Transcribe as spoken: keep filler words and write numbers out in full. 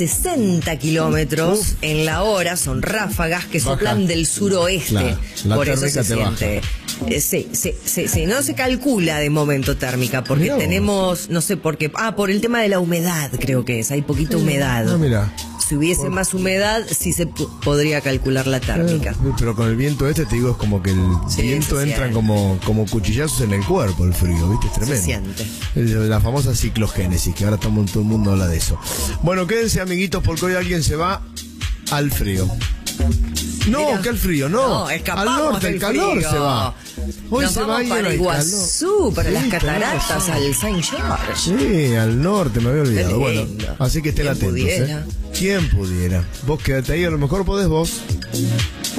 sesenta kilómetros en la hora, son ráfagas que Baja. soplan del suroeste. Claro, la por eso térmica se te siente. Eh, sí, sí, sí, sí, no se calcula de momento térmica, porque Mirá vos. tenemos, no sé por qué, ah, por el tema de la humedad, creo que es, hay poquita humedad. Ah, mira. Si hubiese Por- más humedad, sí se p- podría calcular la térmica. Eh, Pero con el viento este, te digo, es como que el Sí, viento se entra siente. como, como cuchillazos en el cuerpo, el frío, ¿viste? Es tremendo. Se siente. El- La famosa ciclogénesis, que ahora estamos, todo el mundo habla de eso. Bueno, quédense, amiguitos, porque hoy alguien se va al frío. No, Mira. que al frío, no. No, escapamos al norte, del el calor frío. se va. Hoy Nos se vamos va a ir para al Iguazú, calor. para Sí, las tenés cataratas, razón. al Saint George. Sí, al norte, me había olvidado. Qué Bueno, lindo. así que estén ¿Quién atentos. pudiera? ¿eh? ¿Quién pudiera? Vos quédate ahí, a lo mejor podés vos.